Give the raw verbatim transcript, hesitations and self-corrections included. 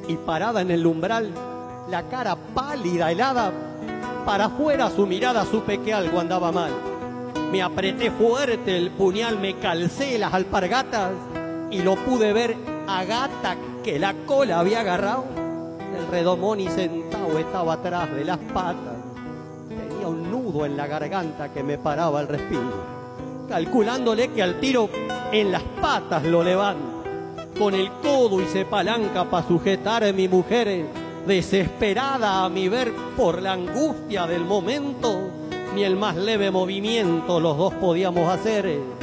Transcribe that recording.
y parada en el umbral, la cara pálida, helada, para afuera su mirada supe que algo andaba mal. Me apreté fuerte el puñal, me calcé las alpargatas y lo pude ver a Gata que la cola había agarrado. El redomón y sentado estaba atrás de las patas. Tenía un nudo en la garganta que me paraba el respiro, calculándole que al tiro en las patas lo levanto. Con el codo y se palanca para sujetar a mi mujer, desesperada a mi ver por la angustia del momento, ni el más leve movimiento los dos podíamos hacer.